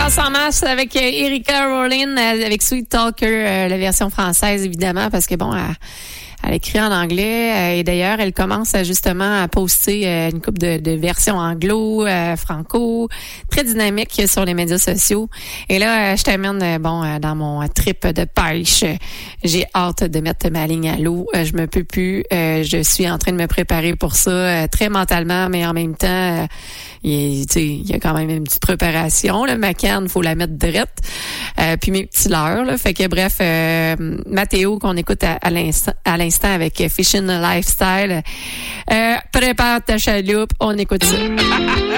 passe en masse avec Erika Rolling avec Sweet Talker, la version française évidemment, parce que bon, elle écrit en anglais et d'ailleurs, elle commence justement à poster une couple de versions anglo, franco, très dynamique sur les médias sociaux. Et là, je t'amène dans mon trip de pêche. J'ai hâte de mettre ma ligne à l'eau. Je me peux plus. Je suis en train de me préparer pour ça, très mentalement, mais en même temps, il y a quand même une petite préparation. Là. Ma canne, faut la mettre drette. Puis mes petits leurres. Là. Fait que bref, Mathéo qu'on écoute à l'instant avec Fishing Lifestyle. Prépare ta chaloupe, on écoute ça.